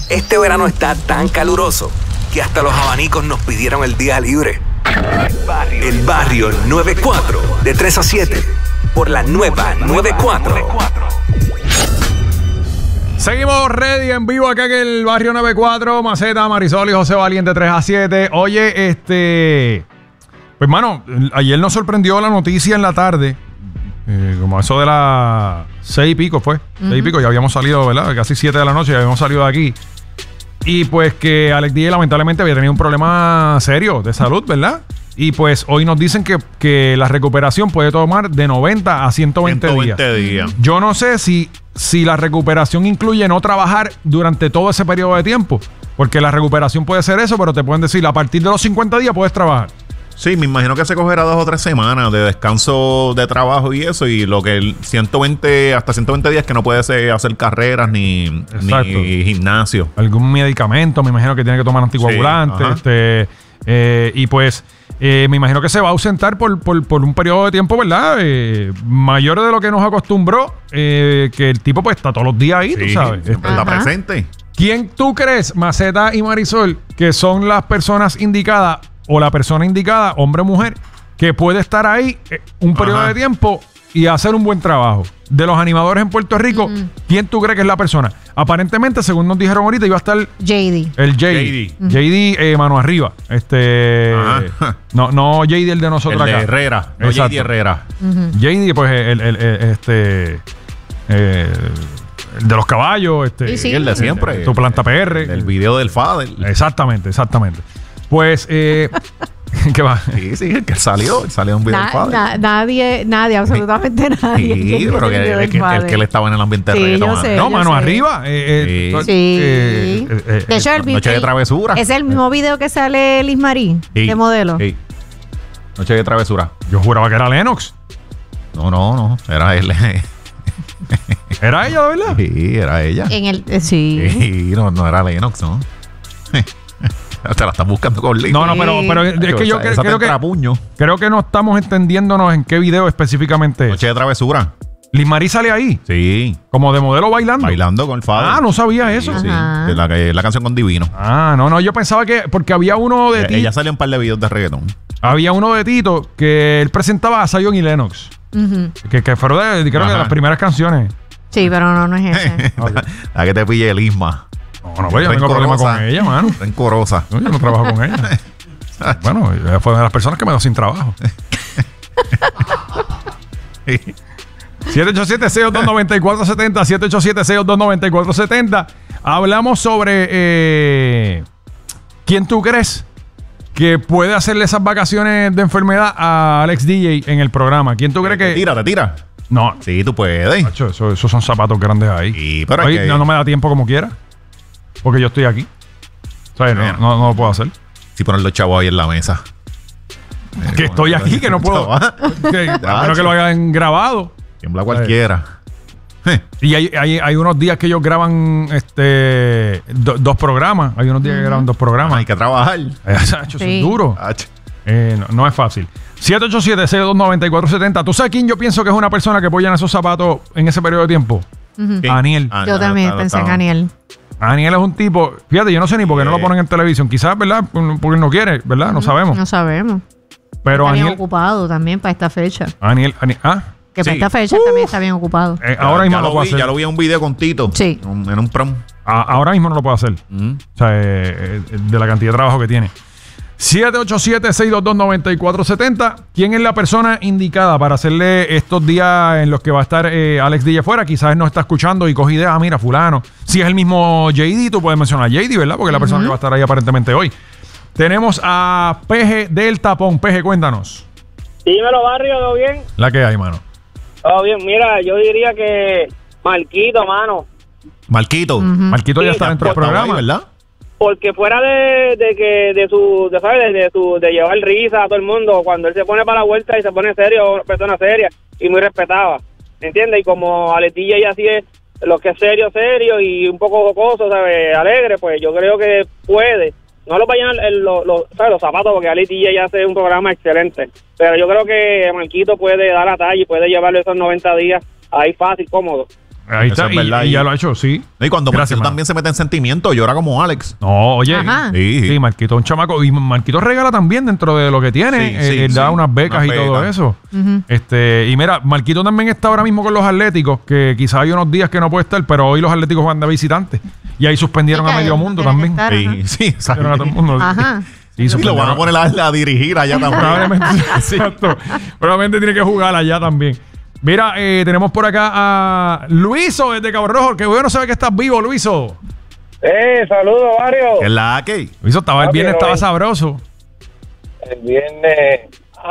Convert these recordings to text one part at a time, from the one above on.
Este verano está tan caluroso que hasta los abanicos nos pidieron el día libre. El Barrio 94, de 3 a 7, por la nueva 94. Seguimos ready en vivo acá en el Barrio 94, Maceta, Marisol y José Valiente 3 a 7. Oye, pues mano, ayer nos sorprendió la noticia en la tarde, como eso de las 6 y pico fue, 6 y pico, ya habíamos salido, ¿verdad? Casi 7 de la noche, ya habíamos salido de aquí. Y pues que Alex Díaz lamentablemente había tenido un problema serio de salud, ¿verdad? Y pues hoy nos dicen que la recuperación puede tomar de 90 a 120 días. Yo no sé si la recuperación incluye no trabajar durante todo ese periodo de tiempo. Porque la recuperación puede ser eso, pero te pueden decir a partir de los 50 días puedes trabajar. Sí, me imagino que se cogerá 2 o 3 semanas de descanso de trabajo y eso. Y lo que 120, hasta 120 días que no puede hacer carreras ni gimnasio. Algún medicamento, me imagino que tiene que tomar anticoagulantes. Sí, y pues me imagino que se va a ausentar por un periodo de tiempo, ¿verdad? Mayor de lo que nos acostumbró, que el tipo pues está todos los días ahí, tú sabes. Está presente. ¿Quién tú crees, Maceta y Marisol, que son las personas indicadas o la persona indicada, hombre o mujer, que puede estar ahí un periodo de tiempo y hacer un buen trabajo? De los animadores en Puerto Rico, ¿quién tú crees que es la persona? Aparentemente, según nos dijeron ahorita, iba a estar JD. El JD. JD, mano arriba. No JD el de nosotros el acá. De Herrera. No JD Herrera. JD, pues, el de los caballos. Sí, el de siempre. Tu planta PR. El video del Fader. Exactamente. Pues, ¿qué va? Sí, el que salió un video del Fader. Nadie, absolutamente nadie. Sí, pero el que él estaba en el ambiente de reggaetón. No, mano arriba. De hecho, Noche de Travesura. Es el mismo video que sale Liz Marie, de modelo. Sí. Noche de Travesura. Yo juraba que era Lennox. No. Era él. ¿Era ella, de verdad? Sí, era ella. Sí, no era Lennox, ¿no? Te la estás buscando con Liz. No, pero es que yo creo que no estamos entendiéndonos en qué video específicamente es. Noche de Travesura. Liz Marie sale ahí. Sí. Como de modelo bailando. Bailando con el Fader. No sabía eso. Sí. La canción con Divino. No, yo pensaba que porque había uno de Tito. Ella salió en un par de videos de reggaetón. Había uno de Tito que él presentaba a Zion y Lennox. Que fueron de las primeras canciones. Sí, pero no es ese. A que te pille el Isma. No, pues yo tengo problema con ella, mano. Rencorosa. No, yo no trabajo con ella. Bueno, ella fue de las personas que me dejó sin trabajo. 787-622-9470, 787-622-9470. Hablamos sobre quién tú crees que puede hacerle esas vacaciones de enfermedad a Alex DJ en el programa. ¿Quién tú crees que...? Te tira. No. Sí, tú puedes. Macho, esos son zapatos grandes ahí. Sí, pero hoy no me da tiempo como quiera. Porque yo estoy aquí. O sea, no lo puedo hacer. Sí, poner los chavos ahí en la mesa. Que estoy aquí, que no puedo. A menos que lo hayan grabado. Tiembla cualquiera. Y hay unos días que ellos graban 2 programas. Hay unos días que graban 2 programas. Hay que trabajar. Eso es duro. No es fácil. 787-622-9470. ¿Tú sabes quién yo pienso que es una persona que apoya en esos zapatos en ese periodo de tiempo? Aniel. Yo también pensé en Aniel. Aniel es un tipo, fíjate, yo no sé ni por qué no lo ponen en televisión. Quizás, ¿verdad? Porque no quiere, ¿verdad? No sabemos. No sabemos. Pero está Aniel, bien ocupado también para esta fecha. Aniel, que para esta fecha también está bien ocupado. Ahora mismo no lo puedo hacer. Ya lo vi en un video con Tito. Sí. En un prom. Ahora mismo no lo puedo hacer. O sea, de la cantidad de trabajo que tiene. 787-622-9470. ¿Quién es la persona indicada para hacerle estos días en los que va a estar Alex DJ fuera? Quizás él nos está escuchando y coge ideas. Mira, fulano. Si es el mismo JD, tú puedes mencionar a JD, ¿verdad? Porque es la persona que va a estar ahí aparentemente hoy. Tenemos a Peje del Tapón. Peje, cuéntanos. Dímelo, Barrio, ¿todo bien? La que hay, mano. Todo bien. Mira, yo diría que Marquito, mano. Marquito. Marquito ya está dentro del programa, ¿verdad? Porque fuera de llevar risa a todo el mundo, cuando él se pone para la vuelta y se pone serio, una persona seria y muy respetada, ¿me entiendes? Y como Alex DJ así es, lo que es serio y un poco jocoso, ¿sabes? Alegre, pues yo creo que puede. No lo vayan los zapatos, porque Alex DJ ya hace un programa excelente, pero yo creo que Marquito puede dar la talla y puede llevarle esos 90 días ahí fácil, cómodo. Ahí está, y ya lo ha hecho, sí. Y cuando Marquito también se mete en sentimiento, llora como Alex. No, oye, sí, Marquito es un chamaco. Y Marquito regala también dentro de lo que tiene. Él da unas becas y todo eso. Y mira, Marquito también está ahora mismo con los Atléticos, que quizás hay unos días que no puede estar, pero hoy los Atléticos van de visitantes. Y ahí suspendieron a medio mundo también. Sí, a todo el mundo. Ajá. Y lo van a poner a dirigir allá también. Probablemente, exacto. Probablemente tiene que jugar allá también. Mira, tenemos por acá a Luiso desde Cabo Rojo. Que bueno saber que estás vivo, Luiso. Saludos, Mario. ¿Qué es la que? Luiso, el viernes estaba sabroso. El viernes...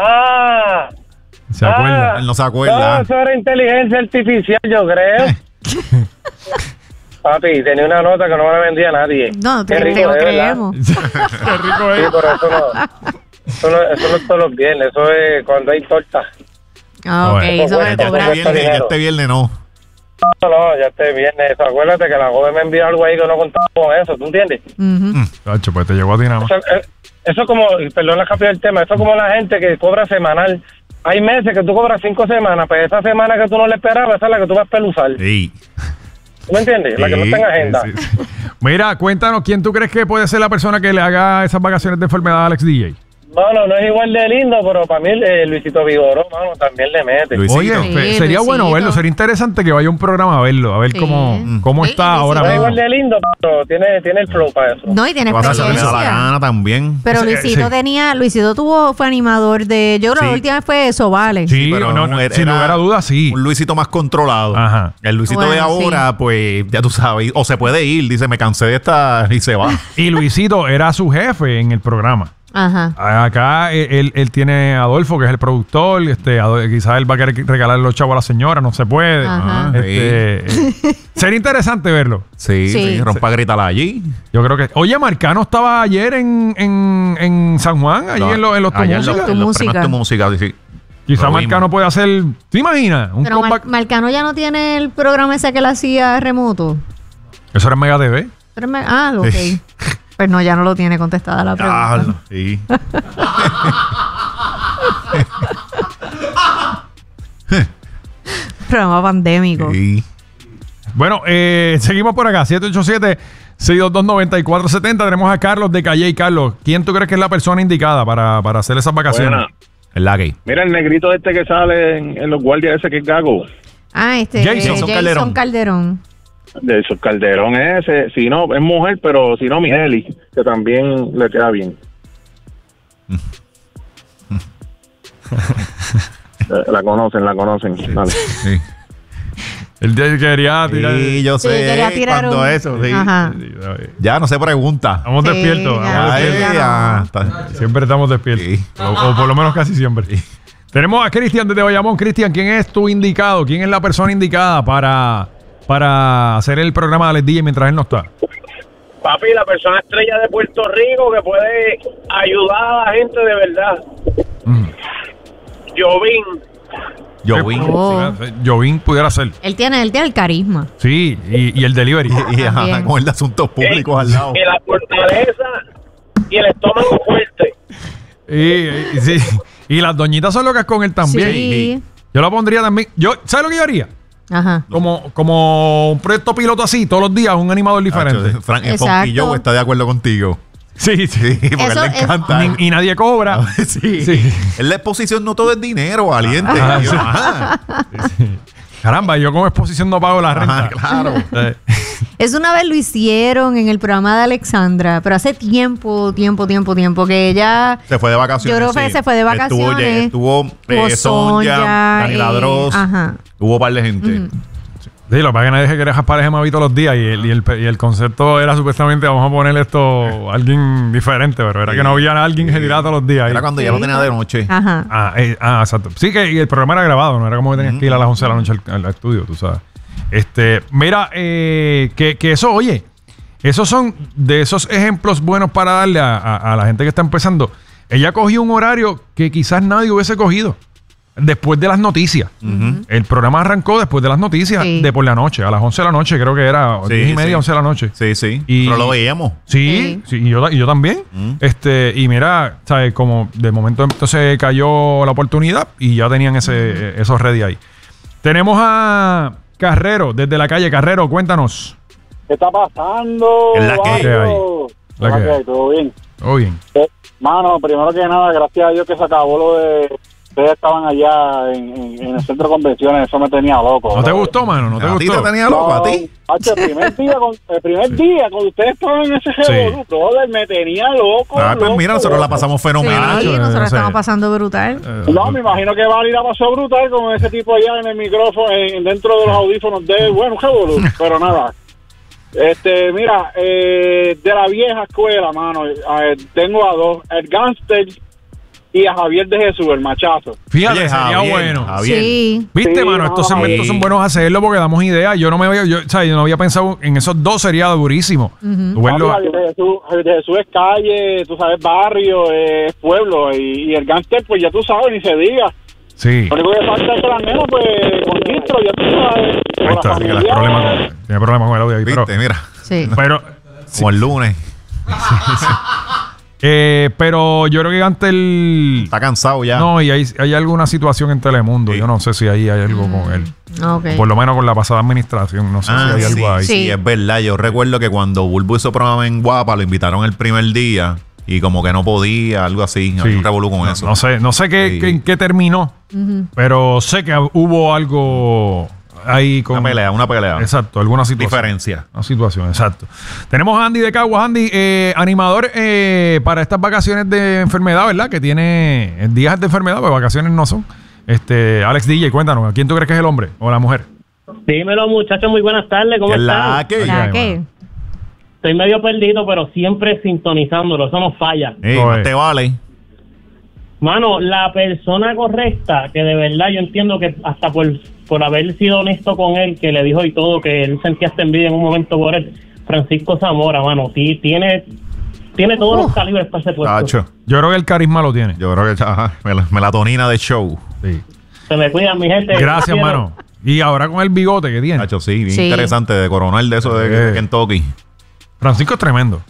¿Se acuerda? Él no se acuerda. No, eso era inteligencia artificial, yo creo. Papi, tenía una nota que no me la vendía a nadie. No, te lo creemos. Qué rico es. Sí, pero eso no es todos los viernes, eso es cuando hay torta. Ok, eso me cobra. Ya este viernes no. No, ya este viernes. Acuérdate que la joven me envió algo ahí que no contaba con eso, ¿tú entiendes? Tacho, pues te llegó a ti nada más. Eso como, perdón la cambio del tema, eso es como la gente que cobra semanal. Hay meses que tú cobras 5 semanas, pero esa semana que tú no le esperabas, esa es la que tú vas a peluzar. Sí. ¿Tú me entiendes? La que no está en agenda. Sí. Mira, cuéntanos, ¿quién tú crees que puede ser la persona que le haga esas vacaciones de enfermedad a Alex DJ? No es igual de lindo, pero para mí Luisito Vigoró, mano, también le mete. Oye, sería bueno verlo, sería interesante que vaya a un programa a verlo, a ver cómo está ahora mismo. No es igual de lindo, pero tiene el flow para eso. No, y tiene experiencia. La gana también. Pero Luisito fue animador de... Yo creo que la última vez fue eso, ¿vale? Sí, pero sin lugar a dudas, sí. Un Luisito más controlado. Ajá. El Luisito de ahora, pues, ya tú sabes, o se puede ir, dice, me cansé de esta y se va. Y Luisito era su jefe en el programa. Ajá. Acá él tiene a Adolfo, que es el productor. Quizás él va a querer regalar los chavos a la señora, no se puede. Sería interesante verlo. Sí. Rompa gritarla allí. Yo creo que. Oye, Marcano estaba ayer en San Juan, allí en los Tu Música. Sí. Quizás Marcano puede hacer. ¿Te imaginas? Pero Marcano ya no tiene el programa ese que él hacía remoto. Eso era en Mega TV. Ok. Pues no, ya no lo tiene contestada la pregunta. Sí. Programa pandémico. Sí. Bueno, seguimos por acá. 787-622-9470. Tenemos a Carlos de Calle. Carlos, ¿quién tú crees que es la persona indicada para hacer esas vacaciones? Buena. El Lagui. Mira el negrito que sale en los guardias ese que es gago. Jason Calderón. De su Calderón ese, si no, es mujer, pero si no, Migueli, que también le queda bien. La conocen. Vale. Sí. Él quería tirar. Sí, yo sé. Quería tirar cuando eso, sí. Ajá. Ya no se pregunta. Estamos despiertos. Siempre estamos despiertos. Sí. O por lo menos casi siempre. Sí. Tenemos a Cristian desde Bayamón. Cristian, ¿quién es tu indicado? ¿Quién es la persona indicada para hacer el programa de Alex DJ mientras él no está? Papi, la persona estrella de Puerto Rico que puede ayudar a la gente de verdad. Jovín pudiera ser. Él tiene el carisma. Sí, y el delivery. Y con el de asuntos públicos al lado. Y la fortaleza y el estómago fuerte. Y las doñitas son locas con él también. Sí. Yo la pondría también. ¿Sabes lo que yo haría? Ajá. Como un proyecto piloto así, todos los días, un animador diferente. Frank Funky Joe está de acuerdo contigo. Sí, porque a él le encanta. Y nadie cobra. Sí. En la exposición no todo es dinero, valiente. Caramba, yo como exposición no pago la renta. Claro. Eso una vez lo hicieron en el programa de Alexandra, pero hace tiempo que ella... Se fue de vacaciones. Yo creo que se fue de vacaciones. Estuvo Sonia, Dani Ladros. Hubo un par de gente. Sí, lo que pasa es que nadie quiere jaspar ese Mavi todos los días y el concepto era supuestamente vamos a poner esto a alguien diferente, pero era que no había alguien que se tiraba todos los días. Era cuando ya lo tenía de noche. Exacto. Sí, que el programa era grabado, no era como que tenías que ir a las 11 de la noche al estudio, tú sabes. Mira, que eso, oye, esos son de esos ejemplos buenos para darle a la gente que está empezando. Ella cogió un horario que quizás nadie hubiese cogido. Después de las noticias. El programa arrancó después de las noticias de por la noche, a las 11 de la noche, creo que era 10 y media, 11 de la noche. Sí. Pero lo veíamos. Sí, y yo también. Y mira, ¿sabes? Como de momento entonces cayó la oportunidad y ya tenían esos ready ahí. Tenemos a Carrero, desde la calle. Carrero, cuéntanos. ¿Qué está pasando? Es la que hay. La que hay. ¿Todo bien? Todo bien. Mano, primero que nada, gracias a Dios que se acabó lo de... Ustedes estaban allá en el centro de convenciones, eso me tenía loco. ¿No te gustó, mano? ¿No te ¿A ti gustó? te tenía loco? ¿A ti? Hacho, el primer día cuando ustedes estaban en ese revolú, brother, me tenía loco. Pues mira, nosotros la pasamos fenomenal. Sí, yo nosotros no sé. estamos pasando brutal. No, me imagino que Vali la pasó brutal con ese tipo allá en el micrófono, dentro de los audífonos de él. Bueno, revolú, pero nada. Mira, de la vieja escuela, mano, tengo a dos, el Gangster y a Javier de Jesús, el machazo. Fíjate, Oye, sería Javier, bueno. Javier. Sí. ¿Viste, Sí, mano? Estos no, segmentos sí. son buenos hacerlo porque damos ideas. Yo no había pensado en esos dos, sería durísimo. Tú verlo- Javier de Jesús es calle, tú sabes, barrio, es pueblo, y el Gangster, pues ya tú sabes, ni se diga. Sí. Lo único que falta es que la nena, pues, con distro, ya tú sabes. Ahí con está, la sí, que familia. tiene problemas con el audio ahí. ¿Viste? Mira, Sí. Pero, como el lunes. pero yo creo que antes el... Está cansado ya. No, y hay alguna situación en Telemundo. Sí. Yo no sé si ahí hay algo con él. Ok. Por lo menos con la pasada administración. No sé si hay algo ahí. Sí. Sí, es verdad. Yo recuerdo que cuando Bulbo hizo programa en Guapa, lo invitaron el primer día y como que no podía, algo así. Había un revolú con eso. No sé Sí. en qué terminó, pero sé que hubo algo ahí con... Una pelea. Exacto, alguna situación. Diferencia. Una situación, exacto. Tenemos a Andy de Caguas. Andy, animador para estas vacaciones de enfermedad, ¿verdad? Que tiene días de enfermedad, pero vacaciones no son. Alex DJ, cuéntanos, ¿a quién tú crees que es el hombre o la mujer? Dímelo, muchachos, muy buenas tardes, ¿cómo ¿Qué es la están? que? ¿La qué? Estoy medio perdido, pero siempre sintonizándolo, eso no falla. Más te vale. Mano, la persona correcta, que de verdad yo entiendo que hasta por haber sido honesto con él, que le dijo y todo, que él sentía esta envidia en un momento por él, Francisco Zamora, mano, sí, tiene todos los calibres para ese puesto. Tacho. Yo creo que el carisma lo tiene. Yo creo que melatonina de show. Sí. Se me cuidan, mi gente. Gracias, Quiero- mano. Y ahora con el bigote que tiene. Tacho, sí, bien Sí. interesante de coronel de eso de Kentucky. Francisco es tremendo.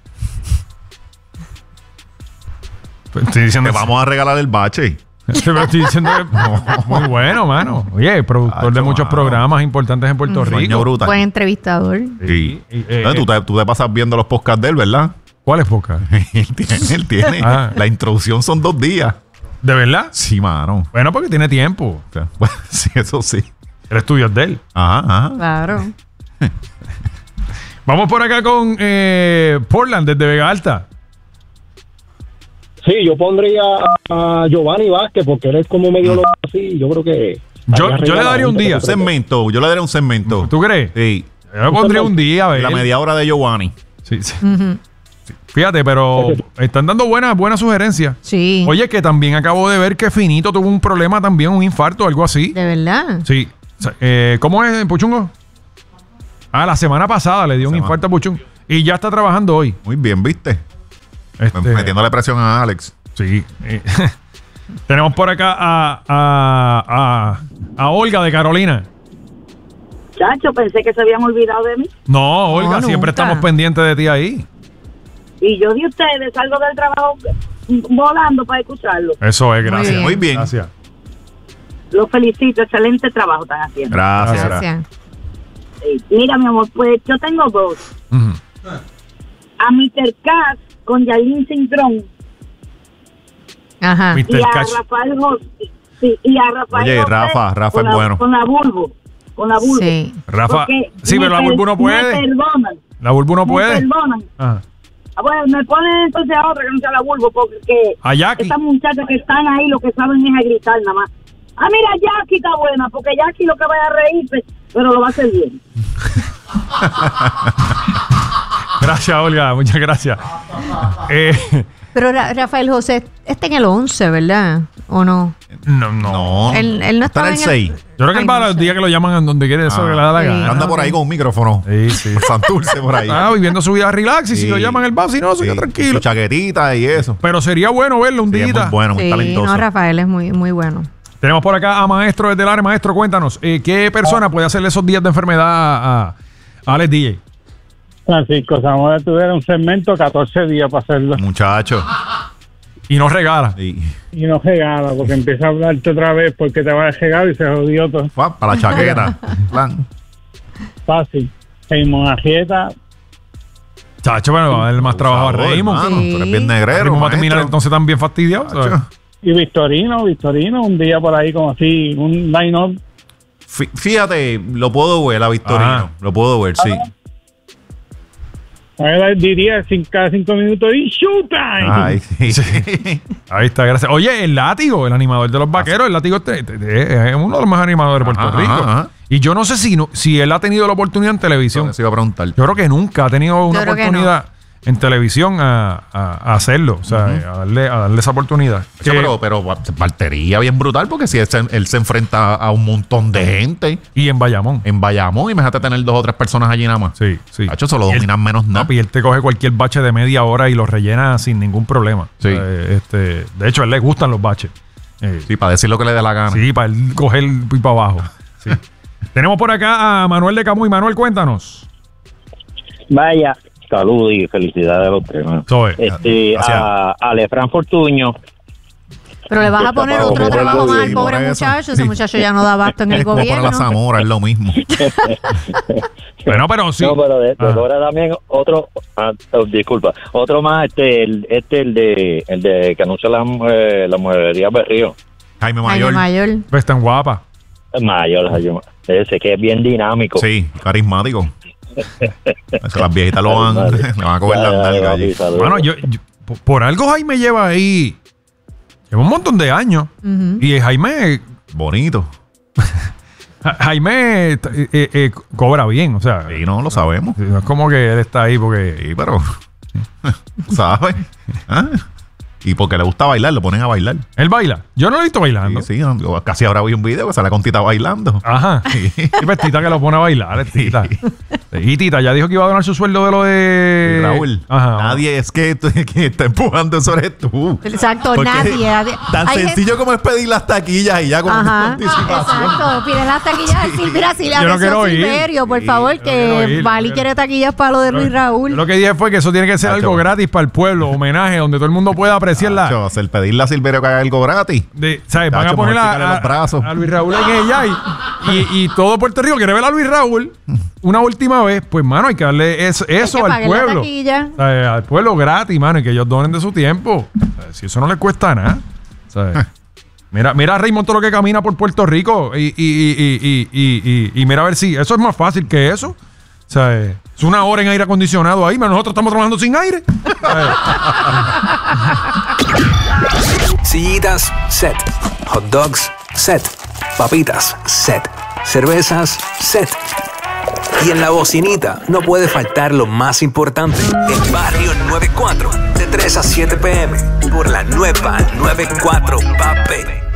Estoy diciendo Te vamos a regalar el bache. Pero estoy diciendo que muy bueno, mano. Oye, productor de Acho, muchos mano. programas importantes en Puerto Sueño Rico. brutal. Buen entrevistador. Sí. Y, Tú te pasas viendo los podcasts de él, ¿verdad? ¿Cuál es podcast? Él tiene. Ah. La introducción son 2 días. ¿De verdad? Sí, mano. Bueno, porque tiene tiempo. O sea, bueno, sí, eso sí. El estudio es de él. Ajá. Claro. Vamos por acá con Portland, desde Vega Alta. Sí, yo pondría a Giovanni Vázquez, porque él es como medio loco así, yo creo que... Yo le daría un día. Un segmento. Yo le daré un segmento. ¿Tú crees? Sí. Yo le pondría un día, a ver. La media hora de Giovanni. Sí, sí. Sí. Fíjate, pero están dando buenas sugerencias. Sí. Oye, que también acabo de ver que Finito tuvo un problema también, un infarto o algo así. ¿De verdad? Sí. O sea, ¿cómo es, Puchungo? La semana pasada le dio un infarto a Puchungo. Y ya está trabajando hoy. Muy bien, ¿viste? Metiéndole presión a Alex. Sí. Tenemos por acá a Olga de Carolina. Chacho, pensé que se habían olvidado de mí. No, Olga, No, siempre nunca. estamos pendientes de ti ahí. Y yo de ustedes salgo del trabajo volando para escucharlo. Eso es, gracias. Muy bien. Gracias. Los felicito, excelente trabajo están haciendo. Gracias. Gracias. Mira, mi amor, pues yo tengo dos. Ujú. A Mr. Cass con Yailin Cintrón Ajá. Mr. y a Cash. Rafael José. Sí, y a Rafael Oye, José Rafa con es bueno. Con la Bulbo. Sí. Rafa. Porque Sí, pero la Bulbu no Me puede. perdonan. La Bulbu no Me puede. perdonan. Ajá. Bueno, me ponen entonces a otra que no sea la Bulbo, porque A Jackie. estas muchachas que están ahí lo que saben es a gritar nada más. Ah, mira, Jackie está buena, porque Jackie lo que va a reírse, pero lo va a hacer bien. Gracias, Olga. Muchas gracias. Pero Rafael José está en el 11, ¿verdad? ¿O no? No. No. Él no está en el 6. Yo creo que Ay, él va no los sé. días que lo llaman en donde quiere, eso Ah. que le da la Sí. gana. Anda por ahí con un micrófono. Sí, sí. Por Santurce por ahí. Ah, viviendo su vida relax y si Sí. lo llaman él va, si no, se queda Sí, tranquilo. Su chaquetita y eso. Pero sería bueno verlo un Sí, es día. muy bueno, muy Sí, talentoso. no, Rafael es muy, muy bueno. Tenemos por acá a Maestro desde el área. Maestro, cuéntanos, ¿qué persona puede hacerle esos días de enfermedad a Alex DJ? Francisco Zamora tuviera un segmento 14 días para hacerlo. Muchacho. Y no regala. Y no regala, porque empieza a hablarte otra vez porque te va a regalar y se jodió todo. Para la chaqueta. Plan. Fácil. Raymond Arrieta. Chacho, bueno, va a darle más trabajo a Raymond. Sí. Tú eres bien negrero. Raymond va a terminar entonces también fastidiado. ¿sabes? Y Victorino, un día por ahí como así, un line-up. Fíjate, lo puedo ver a Victorino. Lo pudo ver, sí. A ver, diría cada 5 minutos y showtime. Ay, sí. Ahí está, gracias. Oye, el Látigo, el animador de los vaqueros, el Látigo es uno de los mejores animadores de Puerto Rico. Ajá. Y yo no sé si él ha tenido la oportunidad en televisión. Se iba a preguntar. Yo creo que nunca ha tenido una oportunidad en televisión a hacerlo. O sea, a darle esa oportunidad. Pero partiría bien brutal porque si él se enfrenta a un montón de gente. Y en Bayamón. Imagínate tener 2 o 3 personas allí nada más. Sí, sí. Hacho, eso lo dominan menos nada. Y él te coge cualquier bache de media hora y lo rellena sin ningún problema. Sí. De hecho, a él le gustan los baches. Sí, para decir lo que le dé la gana. Sí, para él coger y para abajo. Sí. Tenemos por acá a Manuel de Camuy. Manuel, cuéntanos. Vaya, saludos y felicidades a los tres. A Alefran Fortuño. Pero le vas a poner otro trabajo más al pobre muchacho. Ese muchacho ya no da abasto en el gobierno. Como para la Zamora, es lo mismo. Bueno, pero sí. No, pero de ahora también otro. Disculpa. Otro más, el de que anuncia la mueblería Berrío. Jaime Mayor. Pues tan guapa. Mayor. Ese que es bien dinámico. Sí, carismático. Eso, las viejitas le van a coger las nalgas allí. Bueno, yo por algo Jaime lleva ahí. Lleva un montón de años. Y Jaime. Bonito. Jaime cobra bien, o sea. Sí, no lo sabemos. No es como que él está ahí porque. Sí, pero. ¿Sabes? ¿Ah? Y porque le gusta bailar, lo ponen a bailar. ¿Él baila? Yo no lo he visto bailando. Sí, casi ahora vi un video que sale con Tita bailando. Ajá. Sí. Y pues Tita que lo pone a bailar, es Tita. Sí. Y Tita ya dijo que iba a donar su sueldo de lo de... Raúl. Ajá. Nadie es que está empujando, eso eres tú. Exacto, porque nadie. Tan sencillo como es pedir las taquillas y ya con anticipación. Exacto, piden las taquillas. Sí, mira, si le atención Silverio, por favor, que Bali quiere taquillas para lo de Luis Raúl. Lo que dije fue que eso tiene que ser algo gratis para el pueblo, homenaje, donde todo el mundo pueda apreciarla. El pedirle a Silverio que haga algo gratis. ¿Sabes? Van a poner a Luis Raúl en ella y todo Puerto Rico quiere ver a Luis Raúl una última vez. Pues, mano, hay que darle eso al pueblo. Al pueblo gratis, mano, y que ellos donen de su tiempo. Si eso no les cuesta nada. ¿Sabes? Mira a Raymond todo lo que camina por Puerto Rico y mira a ver si eso es más fácil que eso. O sea, es una hora en aire acondicionado ahí, pero nosotros estamos trabajando sin aire. Sillitas, set. Hot dogs, set. Papitas, set. Cervezas, set. Y en la bocinita no puede faltar lo más importante. El Barrio 94, de 3 a 7 p.m. por la nueva 94, papi.